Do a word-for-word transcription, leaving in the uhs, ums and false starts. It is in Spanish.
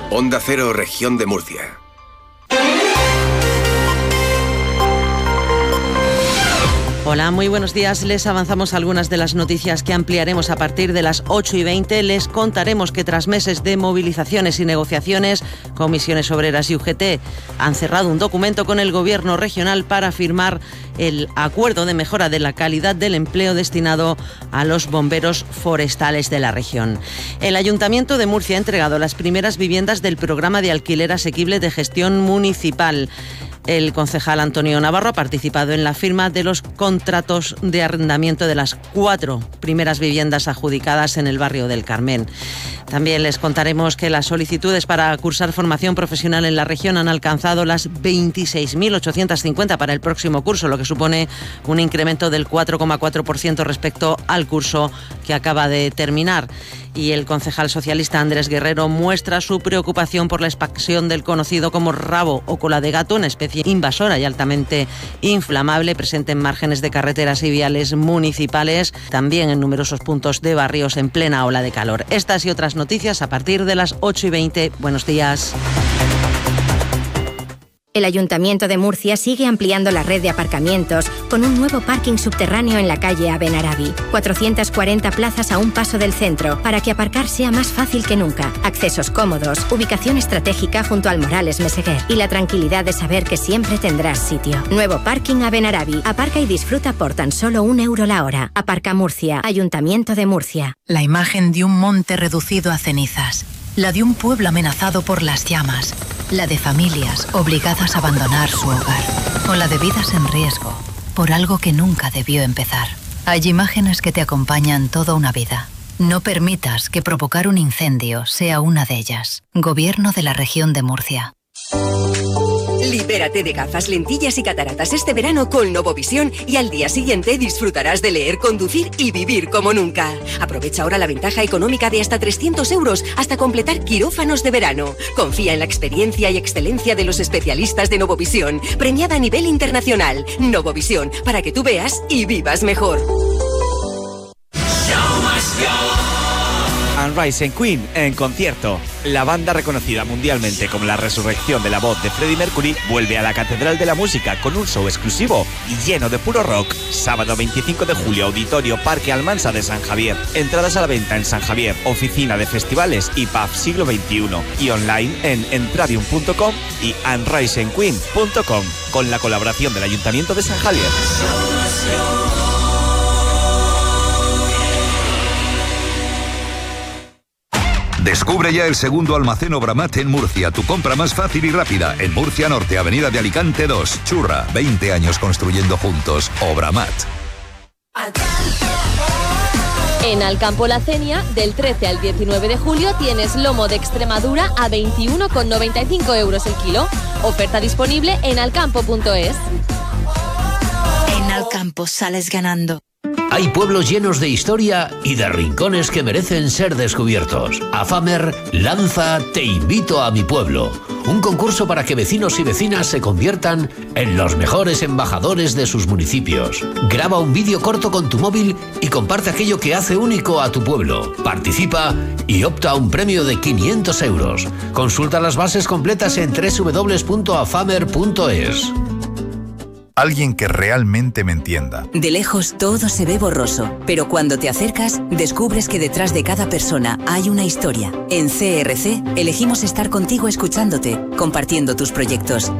Onda Cero, Región de Murcia. Hola, muy buenos días. Les avanzamos algunas de las noticias que ampliaremos a partir de las ocho y veinte. Les contaremos que tras meses de movilizaciones y negociaciones, Comisiones Obreras y U G T han cerrado un documento con el Gobierno regional para firmar el acuerdo de mejora de la calidad del empleo destinado a los bomberos forestales de la región. El Ayuntamiento de Murcia ha entregado las primeras viviendas del programa de alquiler asequible de gestión municipal. El concejal Antonio Navarro ha participado en la firma de los contratos de arrendamiento de las cuatro primeras viviendas adjudicadas en el barrio del Carmen. También les contaremos que las solicitudes para cursar formación profesional en la región han alcanzado las veintiséis mil ochocientos cincuenta para el próximo curso, lo que supone un incremento del cuatro coma cuatro por ciento respecto al curso que acaba de terminar. Y el concejal socialista Andrés Guerrero muestra su preocupación por la expansión del conocido como rabo o cola de gato, una especie invasora y altamente inflamable, presente en márgenes de carreteras y viales municipales, también en numerosos puntos de barrios en plena ola de calor. Estas y otras noticias a partir de las ocho y veinte. Buenos días. El Ayuntamiento de Murcia sigue ampliando la red de aparcamientos con un nuevo parking subterráneo en la calle Abenarabi. cuatrocientas cuarenta plazas a un paso del centro para que aparcar sea más fácil que nunca. Accesos cómodos, ubicación estratégica junto al Morales Meseguer y la tranquilidad de saber que siempre tendrás sitio. Nuevo parking Abenarabi. Aparca y disfruta por tan solo un euro la hora. Aparca Murcia. Ayuntamiento de Murcia. La imagen de un monte reducido a cenizas. La de un pueblo amenazado por las llamas. La de familias obligadas a abandonar su hogar. O la de vidas en riesgo por algo que nunca debió empezar. Hay imágenes que te acompañan toda una vida. No permitas que provocar un incendio sea una de ellas. Gobierno de la Región de Murcia. Libérate de gafas, lentillas y cataratas este verano con Novovisión y al día siguiente disfrutarás de leer, conducir y vivir como nunca. Aprovecha ahora la ventaja económica de hasta trescientos euros hasta completar quirófanos de verano. Confía en la experiencia y excelencia de los especialistas de Novovisión, premiada a nivel internacional. Novovisión, para que tú veas y vivas mejor. And Rising Queen en concierto. La banda reconocida mundialmente como la resurrección de la voz de Freddie Mercury vuelve a la Catedral de la Música con un show exclusivo y lleno de puro rock. Sábado veinticinco de julio, Auditorio Parque Almansa de San Javier. Entradas a la venta en San Javier, Oficina de Festivales y Pub Siglo veintiuno y online en entradium punto com y and rising queen punto com con la colaboración del Ayuntamiento de San Javier. Descubre ya el segundo almacén Obramat en Murcia, tu compra más fácil y rápida. En Murcia Norte, Avenida de Alicante dos. Churra, veinte años construyendo juntos. Obramat. En Alcampo La Cenia, del trece al diecinueve de julio, tienes lomo de Extremadura a veintiuno con noventa y cinco euros el kilo. Oferta disponible en alcampo punto es. En Alcampo sales ganando. Hay pueblos llenos de historia y de rincones que merecen ser descubiertos. AFAMER lanza Te invito a mi pueblo, un concurso para que vecinos y vecinas se conviertan en los mejores embajadores de sus municipios. Graba un vídeo corto con tu móvil y comparte aquello que hace único a tu pueblo. Participa y opta a un premio de quinientos euros. Consulta las bases completas en doble u doble u doble u punto afamer punto es. Alguien que realmente me entienda. De lejos todo se ve borroso, pero cuando te acercas descubres que detrás de cada persona hay una historia. En C R C elegimos estar contigo escuchándote, compartiendo tus proyectos.